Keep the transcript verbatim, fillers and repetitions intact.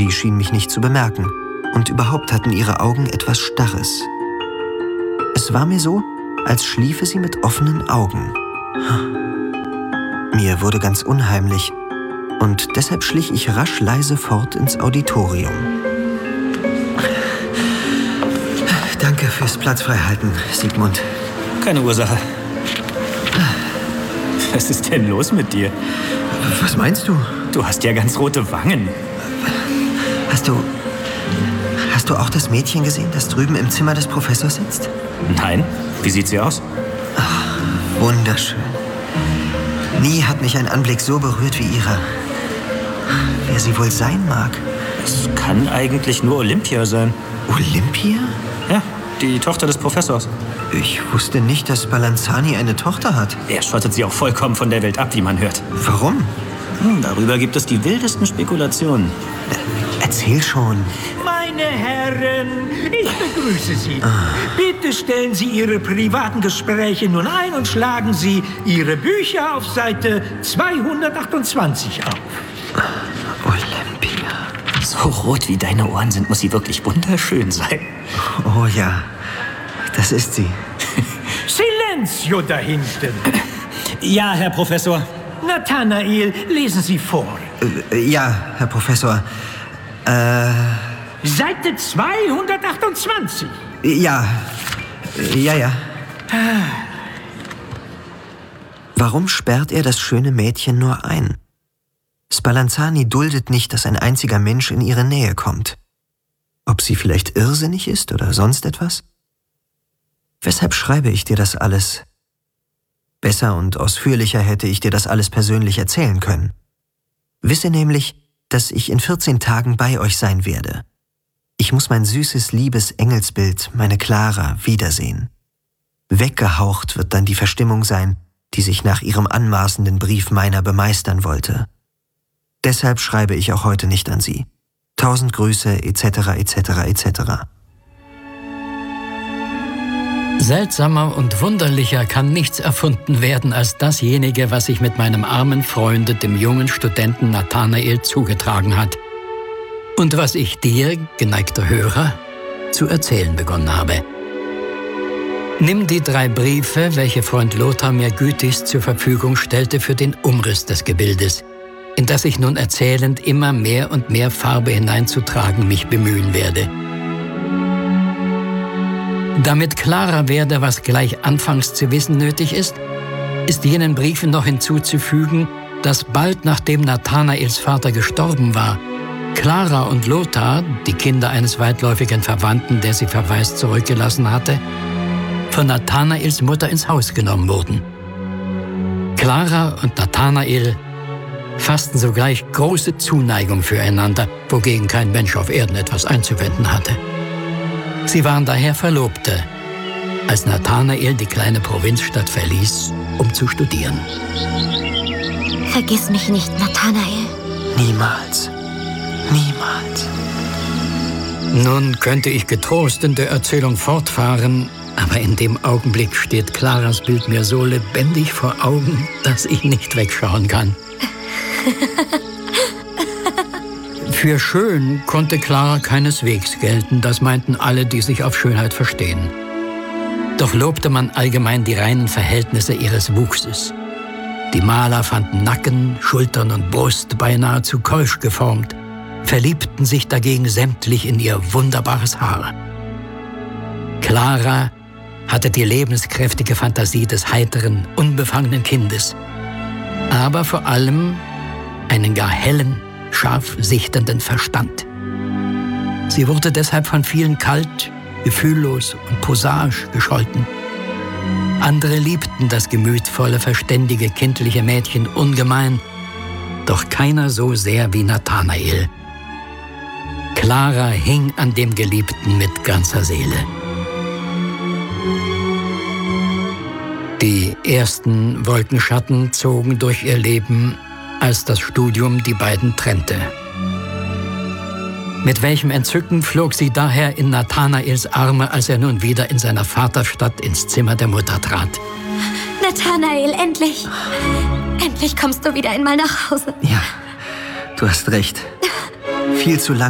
Sie schien mich nicht zu bemerken, und überhaupt hatten ihre Augen etwas Starres. Es war mir so, als schliefe sie mit offenen Augen. Mir wurde ganz unheimlich, und deshalb schlich ich rasch leise fort ins Auditorium. Danke fürs Platzfreihalten, Sigmund. Keine Ursache. Was ist denn los mit dir? Was meinst du? Du hast ja ganz rote Wangen. Hast du... Hast du auch das Mädchen gesehen, das drüben im Zimmer des Professors sitzt? Nein. Wie sieht sie aus? Ach, wunderschön. Nie hat mich ein Anblick so berührt wie ihrer. Wer sie wohl sein mag? Es kann eigentlich nur Olympia sein. Olympia? Ja, die Tochter des Professors. Ich wusste nicht, dass Spalanzani eine Tochter hat. Er schottet sie auch vollkommen von der Welt ab, wie man hört. Warum? Hm, darüber gibt es die wildesten Spekulationen. Äh, erzähl schon. Meine Herren, ich begrüße Sie. Ah. Bitte stellen Sie Ihre privaten Gespräche nun ein und schlagen Sie Ihre Bücher auf Seite zweihundertachtundzwanzig auf. Olympia. So rot wie deine Ohren sind, muss sie wirklich wunderschön sein. Oh ja, das ist sie. Silenzio da hinten. Ja, Herr Professor. Nathanael, lesen Sie vor. Äh, ja, Herr Professor. Äh... Seite zweihundertachtundzwanzig. Ja, ja, ja. Warum sperrt er das schöne Mädchen nur ein? Spalanzani duldet nicht, dass ein einziger Mensch in ihre Nähe kommt. Ob sie vielleicht irrsinnig ist oder sonst etwas? Weshalb schreibe ich dir das alles? Besser und ausführlicher hätte ich dir das alles persönlich erzählen können. Wisse nämlich, dass ich in vierzehn Tagen bei euch sein werde. Ich muss mein süßes, liebes Engelsbild, meine Clara, wiedersehen. Weggehaucht wird dann die Verstimmung sein, die sich nach ihrem anmaßenden Brief meiner bemeistern wollte. Deshalb schreibe ich auch heute nicht an sie. Tausend Grüße, et cetera, et cetera, et cetera. Seltsamer und wunderlicher kann nichts erfunden werden als dasjenige, was sich mit meinem armen Freunde, dem jungen Studenten Nathanael, zugetragen hat. Und was ich dir, geneigter Hörer, zu erzählen begonnen habe. Nimm die drei Briefe, welche Freund Lothar mir gütigst zur Verfügung stellte, für den Umriss des Gebildes, in das ich nun erzählend immer mehr und mehr Farbe hineinzutragen mich bemühen werde. Damit klarer werde, was gleich anfangs zu wissen nötig ist, ist jenen Briefen noch hinzuzufügen, dass bald nachdem Nathanaels Vater gestorben war, Clara und Lothar, die Kinder eines weitläufigen Verwandten, der sie verwaist zurückgelassen hatte, von Nathanaels Mutter ins Haus genommen wurden. Clara und Nathanael fassten sogleich große Zuneigung füreinander, wogegen kein Mensch auf Erden etwas einzuwenden hatte. Sie waren daher Verlobte, als Nathanael die kleine Provinzstadt verließ, um zu studieren. Vergiss mich nicht, Nathanael. Niemals. Niemals. Nun könnte ich getrost in der Erzählung fortfahren, aber in dem Augenblick steht Claras Bild mir so lebendig vor Augen, dass ich nicht wegschauen kann. Für schön konnte Clara keineswegs gelten, das meinten alle, die sich auf Schönheit verstehen. Doch lobte man allgemein die reinen Verhältnisse ihres Wuchses. Die Maler fanden Nacken, Schultern und Brust beinahe zu keusch geformt, verliebten sich dagegen sämtlich in ihr wunderbares Haar. Clara hatte die lebenskräftige Fantasie des heiteren, unbefangenen Kindes, aber vor allem einen gar hellen, scharf sichtenden Verstand. Sie wurde deshalb von vielen kalt, gefühllos und prosaisch gescholten. Andere liebten das gemütvolle, verständige, kindliche Mädchen ungemein, doch keiner so sehr wie Nathanael. Clara hing an dem Geliebten mit ganzer Seele. Die ersten Wolkenschatten zogen durch ihr Leben, als das Studium die beiden trennte. Mit welchem Entzücken flog sie daher in Nathanaels Arme, als er nun wieder in seiner Vaterstadt ins Zimmer der Mutter trat. Nathanael, endlich! Endlich kommst du wieder einmal nach Hause. Ja, du hast recht. Viel zu lange